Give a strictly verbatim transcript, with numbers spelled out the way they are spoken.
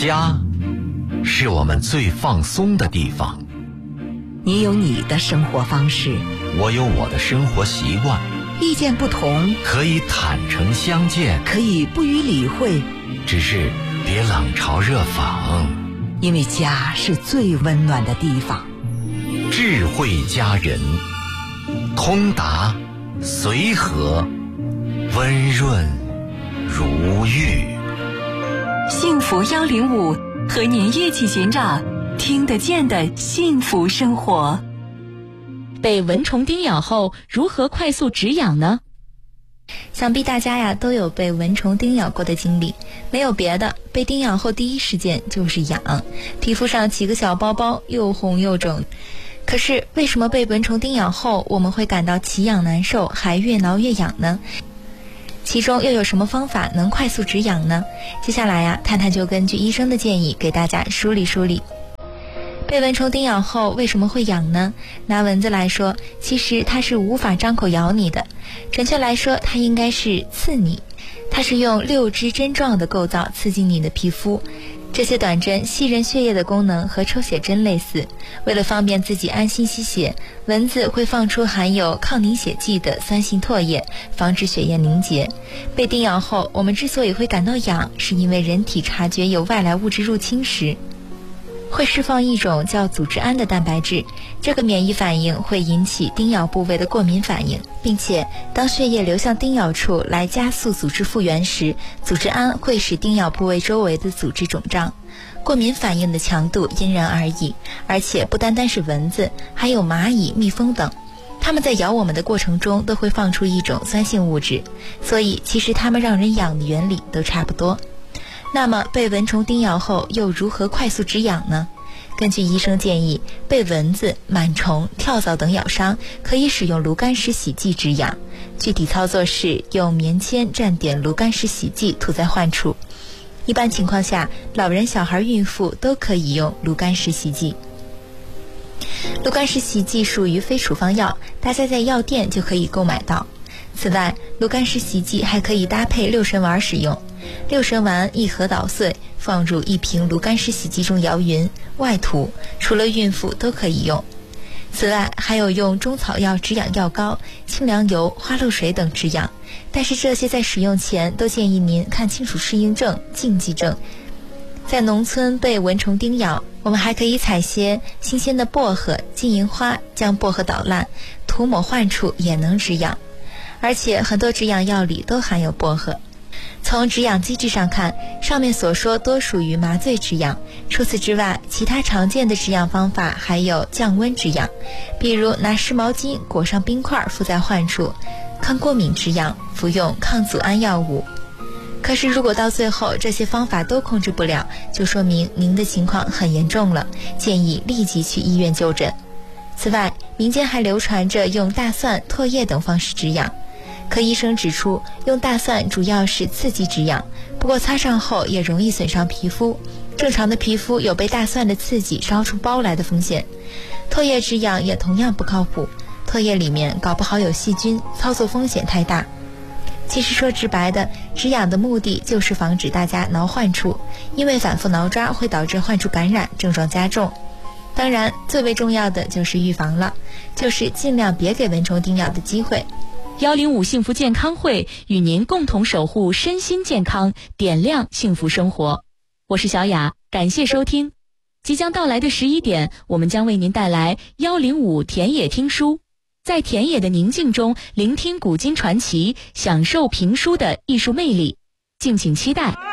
家是我们最放松的地方。 你有你的生活方式， 我有我的生活习惯。 意见不同， 可以坦诚相见， 可以不予理会， 只是别冷嘲热讽。 因为家是最温暖的地方。 智慧佳人，通达随和，温润如玉。 幸福幺零五，和您一起寻找听得见的幸福生活。 被蚊虫叮咬后，如何快速止痒呢？ 想必大家呀都有被蚊虫叮咬过的经历，没有别的，被叮咬后第一时间就是痒，皮肤上起个小包包，又红又肿。可是为什么被蚊虫叮咬后我们会感到奇痒难受，还越挠越痒呢？其中又有什么方法能快速止痒呢？接下来呀，探探就根据医生的建议给大家梳理梳理。被蚊虫叮咬后为什么会痒呢？拿蚊子来说，其实它是无法张口咬你的，准确来说它应该是刺你。它是用六支针状的构造刺进你的皮肤，这些短针吸人血液的功能和抽血针类似，为了方便自己安心吸血，蚊子会放出含有抗凝血剂的酸性唾液，防止血液凝结。被叮咬后我们之所以会感到痒，是因为人体察觉有外来物质入侵时会释放一种叫组织胺的蛋白质，这个免疫反应会引起叮咬部位的过敏反应，并且当血液流向叮咬处来加速组织复原时，组织胺会使叮咬部位周围的组织肿胀。过敏反应的强度因人而异，而且不单单是蚊子，还有蚂蚁、蜜蜂等，它们在咬我们的过程中都会放出一种酸性物质，所以其实它们让人痒的原理都差不多。那么被蚊虫叮咬后又如何快速止痒呢？根据医生建议，被蚊子、螨虫、跳蚤等咬伤，可以使用炉甘石洗剂止痒。具体操作是用棉签蘸点炉甘石洗剂涂在患处。一般情况下，老人、小孩、孕妇都可以用炉甘石洗剂。炉甘石洗剂属于非处方药，大家在药店就可以购买到。此外，炉甘石洗剂还可以搭配六神丸使用。六神丸一盒捣碎，放入一瓶炉甘石洗剂中摇匀，外涂，除了孕妇都可以用。此外，还有用中草药止痒药膏、清凉油、花露水等止痒，但是这些在使用前都建议您看清楚适应症、禁忌症。在农村被蚊虫叮咬，我们还可以采些新鲜的薄荷、金银花，将薄荷捣烂，涂抹患处也能止痒。而且很多止痒药里都含有薄荷。从止痒机制上看，上面所说多属于麻醉止痒。除此之外，其他常见的止痒方法还有降温止痒，比如拿湿毛巾裹上冰块敷在患处；抗过敏止痒，服用抗组胺药物。可是如果到最后这些方法都控制不了，就说明您的情况很严重了，建议立即去医院就诊。此外，民间还流传着用大蒜、唾液等方式止痒。可医生指出，用大蒜主要是刺激止痒，不过擦上后也容易损伤皮肤，正常的皮肤有被大蒜的刺激烧出包来的风险。唾液止痒也同样不靠谱，唾液里面搞不好有细菌，操作风险太大。其实说直白的，止痒的目的就是防止大家挠患处，因为反复挠抓会导致患处感染，症状加重。当然，最为重要的就是预防了，就是尽量别给蚊虫叮咬的机会。 幺零五幸福健康会与您共同守护身心健康，点亮幸福生活。我是小雅，感谢收听。即将到来的十一点，我们将为您带来幺零五田野听书，在田野的宁静中聆听古今传奇，享受评书的艺术魅力，敬请期待。